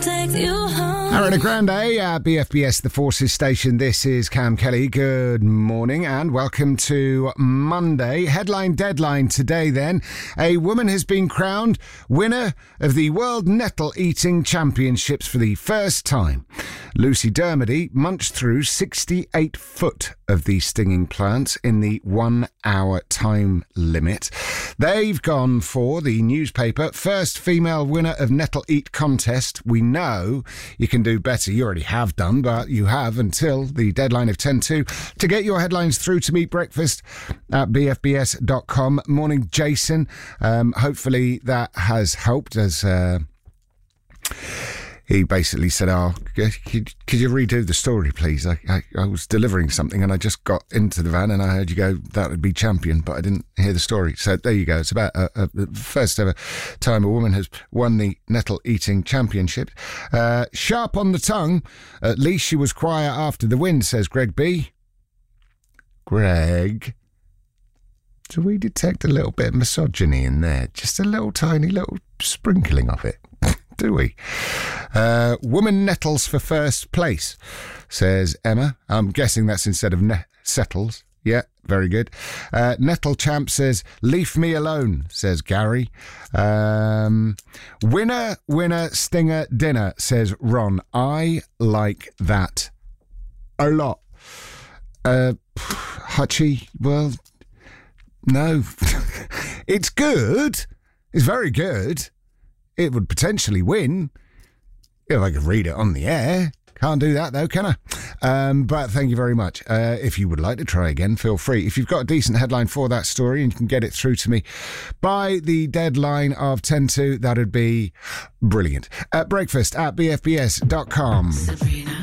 Ariana Grande at BFBS, the Forces Station. This is Cam Kelly. Good morning and welcome to Monday. Headline deadline today then. A woman has been crowned winner of the World Nettle Eating Championships for the first time. Lucy Dermody munched through 68 foot of these stinging plants in the 1 hour time limit. They've gone for the newspaper first female winner of Nettle Eat contest. We know you can do better. You already have done, but you have until the deadline of 10:02 to get your headlines through to Meet Breakfast at bfbs.com. Morning, Jason. Hopefully that has helped as... He basically said, could you redo the story, please? I was delivering something and I just got into the van and I heard you go, that would be champion, but I didn't hear the story. So there you go. It's about the first ever time a woman has won the Nettle Eating Championship. Sharp on the tongue. At least she was quiet after the win, says Greg B. Greg, do we detect a little bit of misogyny in there? Just a little tiny little sprinkling of it. Do we? Woman nettles for first place, says Emma. I'm guessing that's instead of settles. Yeah, very good. Nettle Champ says, leave me alone, says Gary. Winner, stinger, dinner, says Ron. I like that a lot. Hutchie, well, no. It's good. It's very good. It would potentially win if I could read it on the air. Can't do that though, can I? But thank you very much. If you would like to try again, feel free. If you've got a decent headline for that story and you can get it through to me by the deadline of 10:02, that would be brilliant. Breakfast at bfbs.com. Sabrina.